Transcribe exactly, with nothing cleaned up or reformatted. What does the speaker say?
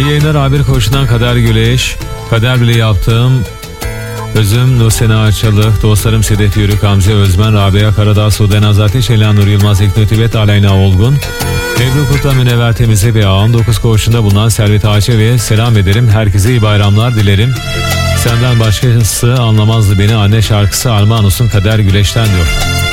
yayınlar abi koşudan Kader Güleş. Kader bile yaptığım Özüm, Nusena Açalı, dostlarım Sedef Yörük, Hamze Özmen, Rabia Karadağ, Sude Nazati, Şelan Nur Yılmaz, İknur Tibet, Aleyna Olgun, Ebru Kurt'tan Münevver Temizli ve on dokuz koğuşunda bulunan Servet Ağaç'a ve selam ederim. Herkese iyi bayramlar dilerim. Senden başkası anlamazdı beni, anne şarkısı armağan olsun Kader Güleş'ten diyor.